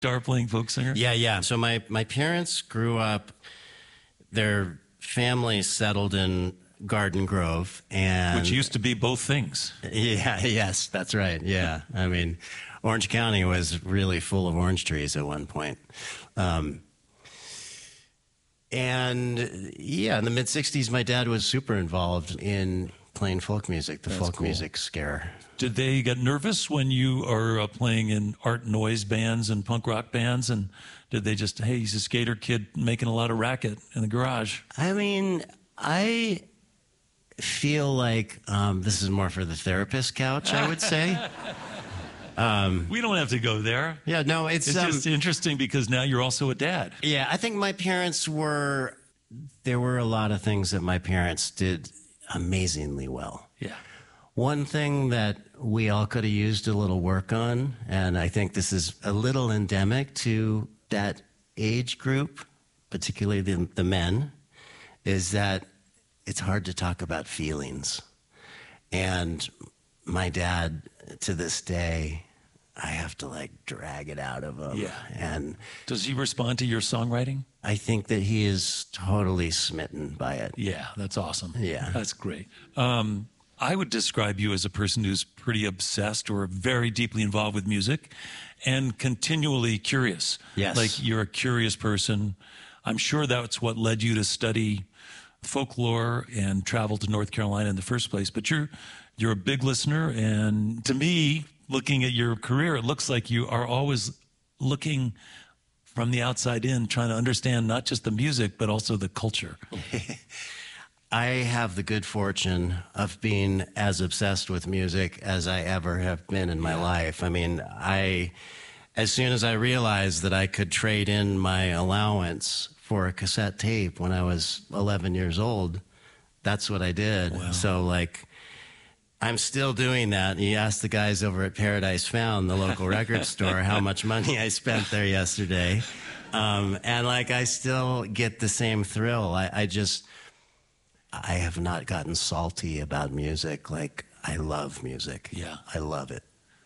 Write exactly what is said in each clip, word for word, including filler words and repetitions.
guitar playing folk singer? Yeah, yeah. So my, my parents grew up, their family settled in Garden Grove, and Which used to be both things. Yeah, yes, that's right. Yeah. I mean, Orange County was really full of orange trees at one point. Um, and yeah, in the mid sixties, my dad was super involved in playing folk music, the That's folk cool. music scare. Did they get nervous when you are uh, playing in art noise bands and punk rock bands? And did they just, hey, he's a skater kid making a lot of racket in the garage? I mean, I feel like um, this is more for the therapist couch, I would say. Um, we don't have to go there. Yeah, no, it's, it's um, just interesting because now you're also a dad. Yeah, I think my parents were, there were a lot of things that my parents did amazingly well. Yeah. One thing that we all could have used a little work on, and I think this is a little endemic to that age group, particularly the, the men, is that it's hard to talk about feelings. And my dad, to this day, I have to like drag it out of him. Yeah. And does he respond to your songwriting? I think that he is totally smitten by it. Yeah, that's awesome. Yeah. That's great. Um, I would describe you as a person who's pretty obsessed or very deeply involved with music and continually curious. Yes. Like you're a curious person. I'm sure that's what led you to study folklore and travel to North Carolina in the first place. But you're you're a big listener, and to me, looking at your career, it looks like you are always looking from the outside in, trying to understand not just the music, but also the culture. I have the good fortune of being as obsessed with music as I ever have been in my life. I mean, I, as soon as I realized that I could trade in my allowance for a cassette tape when I was eleven years old, that's what I did. Wow. So, like, I'm still doing that. You asked the guys over at Paradise Found, the local record store, how much money I spent there yesterday. Um, and, like, I still get the same thrill. I, I just... I have not gotten salty about music. Like, I love music. Yeah. I love it.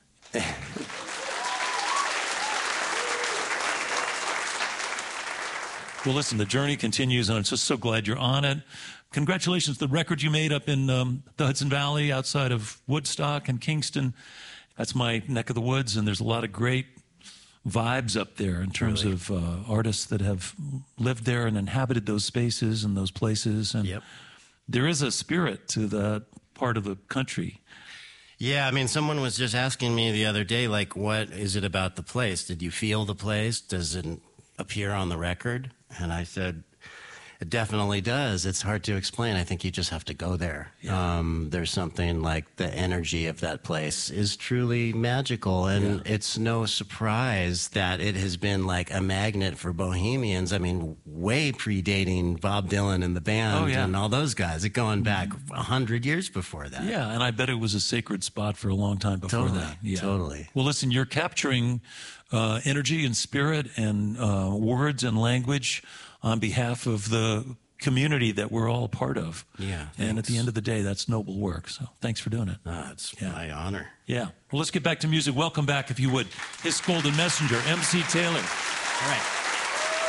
Well, listen, the journey continues, and I'm just so glad you're on it. Congratulations, the record you made up in um, the Hudson Valley outside of Woodstock and Kingston. That's my neck of the woods, and there's a lot of great vibes up there in terms Really? of uh, artists that have lived there and inhabited those spaces and those places. And Yep. there is a spirit to that part of the country. Yeah, I mean, someone was just asking me the other day, like, what is it about the place? Did you feel the place? Does it appear on the record? And I said, it definitely does. It's hard to explain. I think you just have to go there. Yeah. Um, there's something like the energy of that place is truly magical. And Yeah. it's no surprise that it has been like a magnet for bohemians. I mean, way predating Bob Dylan and the band Oh, yeah. and all those guys. It going back a hundred years before that. Yeah, and I bet it was a sacred spot for a long time before Totally, that. Yeah. totally. Well, listen, you're capturing uh, energy and spirit and uh, words and language on behalf of the community that we're all a part of. Yeah, And at thanks. the end of the day, that's noble work. So thanks for doing it. Ah, it's Yeah. my honor. Yeah. Well, let's get back to music. Welcome back, if you would, His Golden Messenger, M C Taylor. All right.